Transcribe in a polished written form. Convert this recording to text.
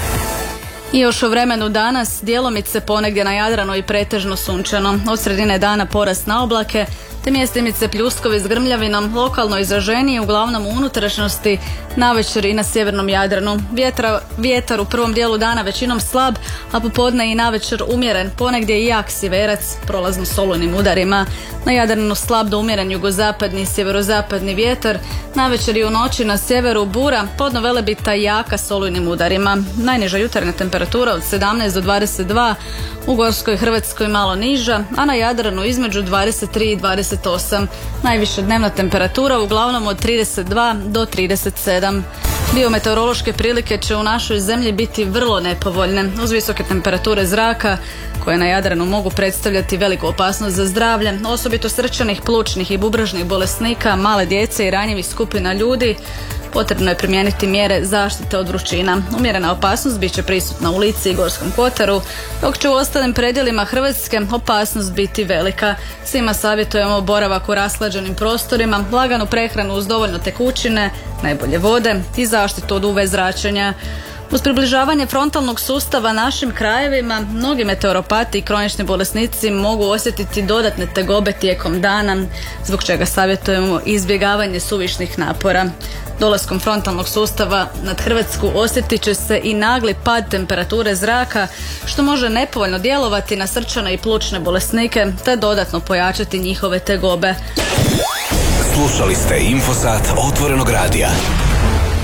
I još o vremenu danas, djelomice ponegdje na Jadranu i pretežno sunčano. Od sredine dana porast na oblake, te mjestimice pljuskovi s grmljavinom, lokalno izraženiji, uglavnom u unutrašnjosti, navečer i na sjevernom Jadranu. Vjetar u prvom dijelu dana većinom slab, a popodne i navečer umjeren, ponegdje i jak sjeverac, prolazno s olujnim udarima. Na Jadranu slab do umjeren jugozapadni i sjeverozapadni vjetar, navečer i u noći na sjeveru bura, podno velebita i jaka s olujnim udarima. Najniža jutarnja temperatura od 17 do 22, u Gorskoj Hrvatskoj malo niža, a na Jadranu između 23 i 28. Najviša dnevna temperatura uglavnom od 32 do 37. Biometeorološke prilike će u našoj zemlji biti vrlo nepovoljne, uz visoke temperature zraka koje na Jadranu mogu predstavljati veliku opasnost za zdravlje, osobito srčanih, plućnih i bubrežnih bolesnika, male djece i ranjivih skupina ljudi. Potrebno je primijeniti mjere zaštite od vrućina. Umjerena opasnost bit će prisutna u Lici i Gorskom kotaru, dok će u ostalim predjelima Hrvatske opasnost biti velika. Svima savjetujemo boravak u rashlađenim prostorima, laganu prehranu uz dovoljno tekućine, najbolje vode i zaštitu od UV zračenja. Uz približavanje frontalnog sustava našim krajevima, mnogi meteoropati i kronični bolesnici mogu osjetiti dodatne tegobe tijekom dana, zbog čega savjetujemo izbjegavanje suvišnih napora. Dolaskom frontalnog sustava nad Hrvatsku osjetit će se i nagli pad temperature zraka, što može nepovoljno djelovati na srčane i plućne bolesnike, te dodatno pojačati njihove tegobe. Slušali ste Infosat Otvorenog radija.